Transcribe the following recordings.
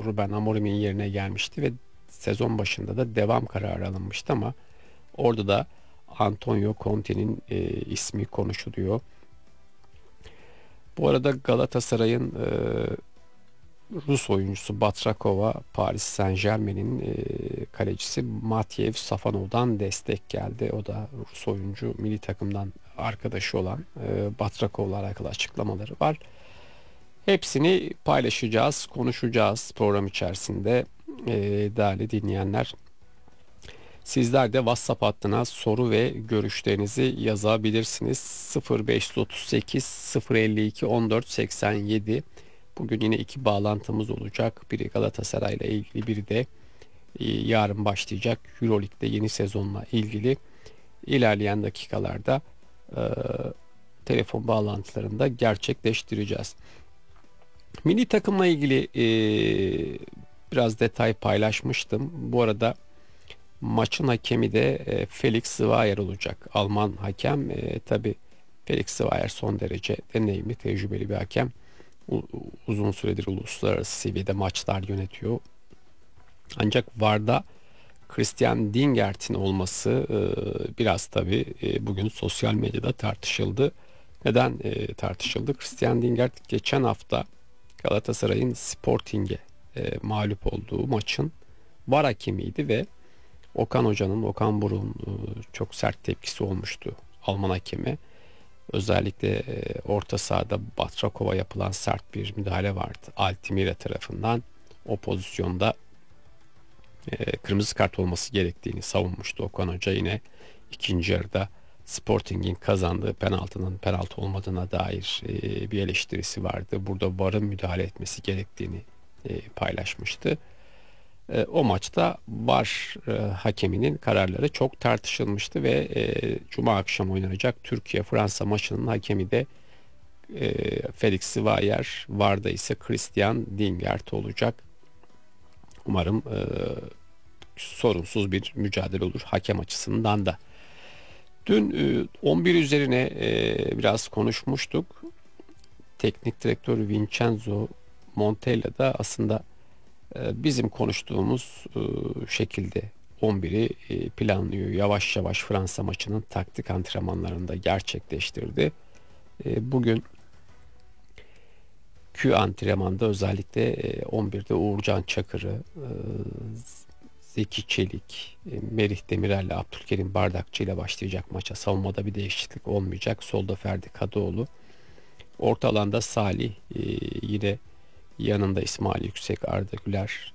Ruben Amorim'in yerine gelmişti ve sezon başında da devam kararı alınmıştı ama orada da Antonio Conte'nin ismi konuşuluyor. Bu arada Galatasaray'ın Rus oyuncusu Batrakova, Paris Saint-Germain'in kalecisi Matyev Safanov'dan destek geldi. O da Rus oyuncu, milli takımdan arkadaşı olan Batrakov'la alakalı açıklamaları var. Hepsini paylaşacağız, konuşacağız program içerisinde. Değerli dinleyenler, sizler de WhatsApp hattına soru ve görüşlerinizi yazabilirsiniz. 0538 052 14 87. Bugün yine iki bağlantımız olacak. Biri Galatasaray ile ilgili, biri de yarın başlayacak Euroleague'de yeni sezonla ilgili. İlerleyen dakikalarda telefon bağlantılarında gerçekleştireceğiz. Milli takımla ilgili biraz detay paylaşmıştım. Bu arada maçın hakemi de Felix Zweier olacak. Alman hakem. Tabi Felix Zweier son derece deneyimli, tecrübeli bir hakem. Uzun süredir uluslararası seviyede maçlar yönetiyor. Ancak VAR'da Christian Dingert'in olması biraz tabi bugün sosyal medyada tartışıldı. Neden tartışıldı? Christian Dingert geçen hafta Galatasaray'ın Sporting'e mağlup olduğu maçın VAR hakemiydi ve Okan Buruk'un çok sert tepkisi olmuştu Alman hakeme. Özellikle orta sahada Batrakova yapılan sert bir müdahale vardı Altimira tarafından. O pozisyonda kırmızı kart olması gerektiğini savunmuştu Okan Hoca. Yine ikinci yarıda Sporting'in kazandığı penaltının penaltı olmadığına dair bir eleştirisi vardı. Burada VAR'ın müdahale etmesi gerektiğini paylaşmıştı. O maçta VAR hakeminin kararları çok tartışılmıştı ve Cuma akşamı oynanacak Türkiye-Fransa maçının hakemi de Felix Zweier, VAR'da ise Christian Dingert olacak. Umarım sorunsuz bir mücadele olur hakem açısından da. Dün 11 üzerine biraz konuşmuştuk. Teknik direktör Vincenzo Montella da aslında bizim konuştuğumuz şekilde 11'i planlıyor. Yavaş yavaş Fransa maçının taktik antrenmanlarında gerçekleştirdi. Bugün Q antrenmanda özellikle 11'de Uğurcan Çakır'ı, Zeki Çelik, Merih Demirel ile Abdülkerim Bardakçı ile başlayacak maça. Savunmada bir değişiklik olmayacak. Solda Ferdi Kadıoğlu. Orta alanda Salih, yine yanında İsmail Yüksek, Arda Güler,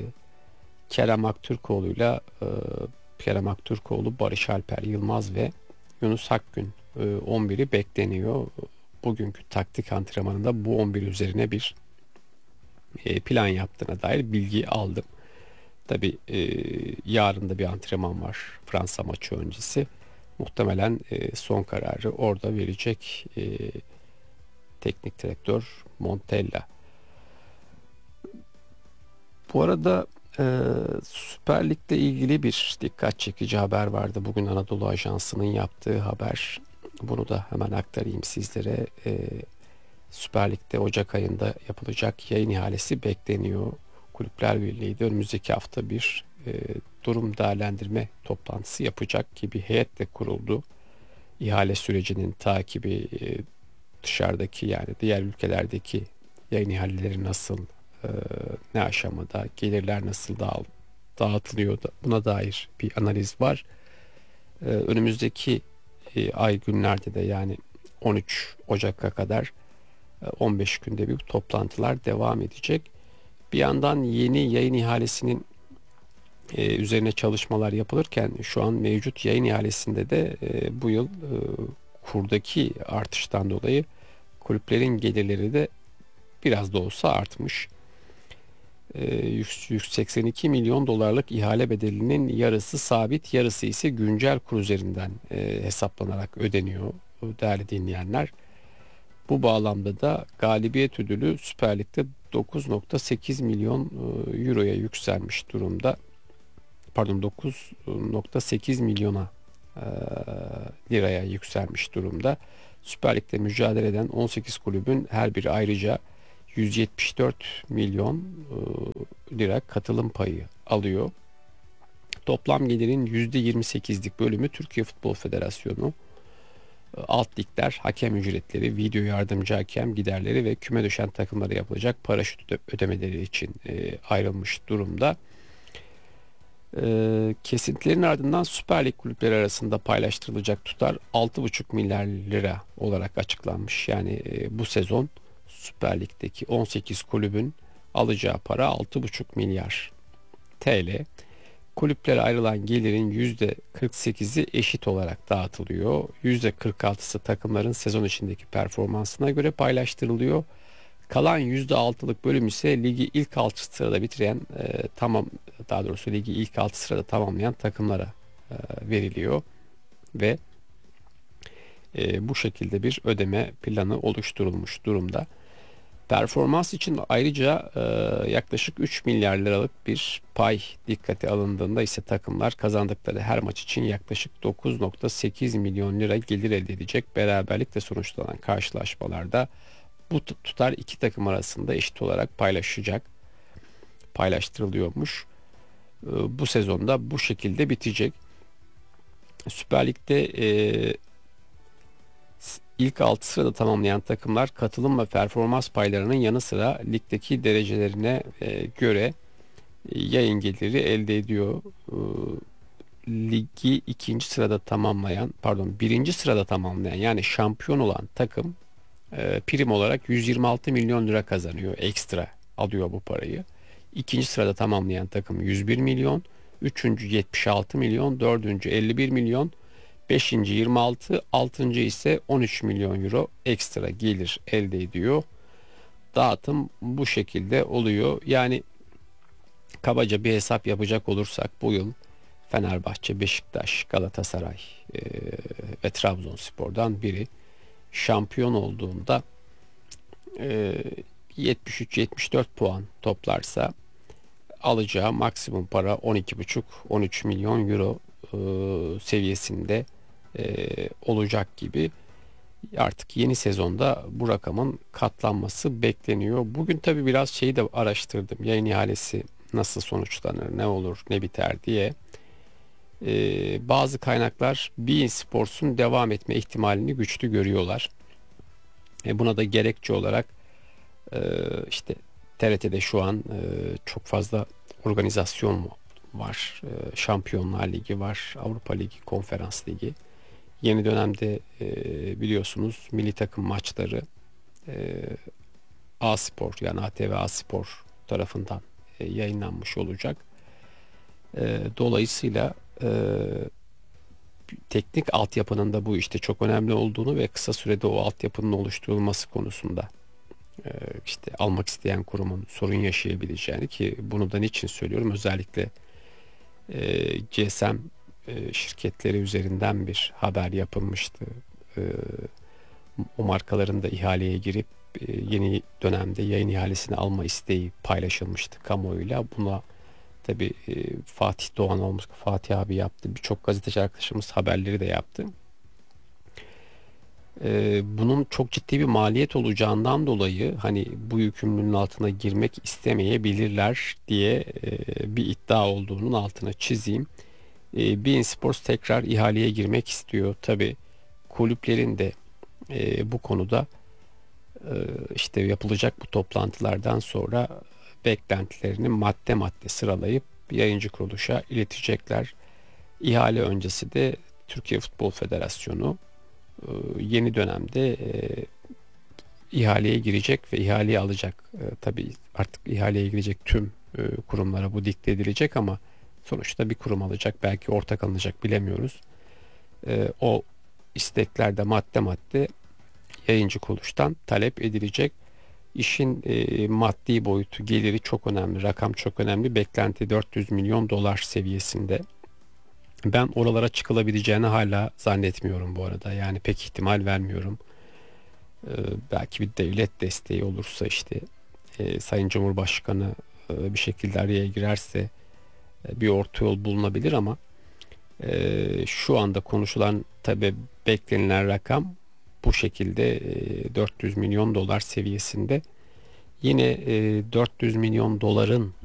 Kerem Aktürkoğlu, Barış Alper Yılmaz ve Yunus Akgün 11'i bekleniyor. Bugünkü taktik antrenmanında bu 11 üzerine bir plan yaptığına dair bilgi aldım. Tabi yarın da bir antrenman var Fransa maçı öncesi. Muhtemelen son kararı orada verecek teknik direktör Montella. Bu arada Süper Lig'le ilgili bir dikkat çekici haber vardı. Bugün Anadolu Ajansı'nın yaptığı haber. Bunu da hemen aktarayım sizlere. Süper Lig'de Ocak ayında yapılacak yayın ihalesi bekleniyor. Kulüpler Birliği de önümüzdeki hafta bir durum değerlendirme toplantısı yapacak ki bir heyet de kuruldu. İhale sürecinin takibi, dışarıdaki yani diğer ülkelerdeki yayın ihaleleri nasıl, ne aşamada, gelirler nasıl dağıtılıyor da buna dair bir analiz var. Önümüzdeki ay günlerde de yani 13 Ocak'a kadar 15 günde bir toplantılar devam edecek. Bir yandan yeni yayın ihalesinin üzerine çalışmalar yapılırken şu an mevcut yayın ihalesinde de bu yıl kurdaki artıştan dolayı kulüplerin gelirleri de biraz da olsa artmış. 182 milyon dolarlık ihale bedelinin yarısı sabit, yarısı ise güncel kur üzerinden hesaplanarak ödeniyor değerli dinleyenler. Bu bağlamda da galibiyet ödülü Süper Lig'de 9.8 milyon euroya yükselmiş durumda. Pardon 9.8 milyona liraya yükselmiş durumda. Süper Lig'de mücadele eden 18 kulübün her biri ayrıca 174 milyon lira katılım payı alıyor. Toplam gelirin %28'lik bölümü Türkiye Futbol Federasyonu, alt ligler, hakem ücretleri, video yardımcı hakem giderleri ve küme düşen takımlara yapılacak paraşüt ödemeleri için ayrılmış durumda. Kesintilerin ardından Süper Lig kulüpleri arasında paylaştırılacak tutar 6,5 milyar lira olarak açıklanmış. Yani bu sezon Süper Lig'deki 18 kulübün alacağı para 6,5 milyar TL. Kulüplere ayrılan gelirin %48'i eşit olarak dağıtılıyor. %46'sı takımların sezon içindeki performansına göre paylaştırılıyor. Kalan %6'lık bölüm ise ligi ilk 6 sırada bitiren daha doğrusu ligi ilk 6 sırada tamamlayan takımlara veriliyor ve bu şekilde bir ödeme planı oluşturulmuş durumda. Performans için ayrıca yaklaşık 3 milyar liralık bir pay dikkate alındığında ise takımlar kazandıkları her maç için yaklaşık 9,8 milyon lira gelir elde edecek. Beraberlikle sonuçlanan karşılaşmalarda bu tutar iki takım arasında eşit olarak paylaştırılıyormuş. Bu sezonda bu şekilde bitecek. Süper Lig'de ilk 6 sırada tamamlayan takımlar katılım ve performans paylarının yanı sıra ligdeki derecelerine göre yayın geliri elde ediyor. Ligi birinci sırada tamamlayan yani şampiyon olan takım prim olarak 126 milyon lira kazanıyor. Ekstra alıyor bu parayı. İkinci sırada tamamlayan takım 101 milyon, üçüncü 76 milyon, dördüncü 51 milyon, beşinci 26, altıncı ise 13 milyon euro ekstra gelir elde ediyor. Dağıtım bu şekilde oluyor. Yani kabaca bir hesap yapacak olursak bu yıl Fenerbahçe, Beşiktaş, Galatasaray ve Trabzonspor'dan biri şampiyon olduğunda 73-74 puan toplarsa alacağı maksimum para 12,5-13 milyon euro seviyesinde olacak gibi. Artık yeni sezonda bu rakamın katlanması bekleniyor. Bugün tabii biraz şeyi de araştırdım. Yayın ihalesi nasıl sonuçlanır, ne olur, ne biter diye. Bazı kaynaklar beIN Sports'un devam etme ihtimalini güçlü görüyorlar. Buna da gerekçe olarak işte TRT'de şu an çok fazla organizasyon var. Şampiyonlar Ligi var, Avrupa Ligi, Konferans Ligi. Yeni dönemde biliyorsunuz milli takım maçları A-Spor yani ATV A-Spor tarafından yayınlanmış olacak. Dolayısıyla teknik altyapının da bu işte çok önemli olduğunu ve kısa sürede o altyapının oluşturulması konusunda işte almak isteyen kurumun sorun yaşayabileceğini, ki bunu da niçin söylüyorum, özellikle GSM şirketleri üzerinden bir haber yapılmıştı. O markaların da ihaleye girip yeni dönemde yayın ihalesini alma isteği paylaşılmıştı kamuoyuyla. Buna tabi Fatih Doğan olmuş, Fatih abi yaptı. Birçok gazeteci arkadaşımız haberleri de yaptı. Bunun çok ciddi bir maliyet olacağından dolayı hani bu yükümlülüğün altına girmek istemeyebilirler diye bir iddia olduğunun altına çizeyim. beIN Sports tekrar ihaleye girmek istiyor. Tabi kulüplerin de bu konuda işte yapılacak bu toplantılardan sonra beklentilerini madde madde sıralayıp yayıncı kuruluşa iletecekler. İhale öncesi de Türkiye Futbol Federasyonu yeni dönemde ihaleye girecek ve ihaleyi alacak. Tabii artık ihaleye girecek tüm kurumlara bu dikte edilecek ama sonuçta bir kurum alacak, belki ortak alınacak, bilemiyoruz. O isteklerde madde madde yayıncı kuruluştan talep edilecek. İşin maddi boyutu, geliri çok önemli, rakam çok önemli. Beklenti 400 milyon dolar seviyesinde. Ben oralara çıkılabileceğini hala zannetmiyorum bu arada. Yani pek ihtimal vermiyorum. Belki bir devlet desteği olursa işte Sayın Cumhurbaşkanı bir şekilde araya girerse bir orta yol bulunabilir ama şu anda konuşulan, tabi beklenilen rakam bu şekilde 400 milyon dolar seviyesinde. Yine 400 milyon doların